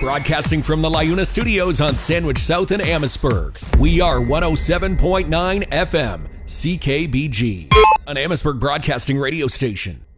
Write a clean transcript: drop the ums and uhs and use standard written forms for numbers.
Broadcasting from the LiUNA Studios on Sandwich South in Amherstburg. We are 107.9 FM, CKBG, an Amherstburg broadcasting radio station.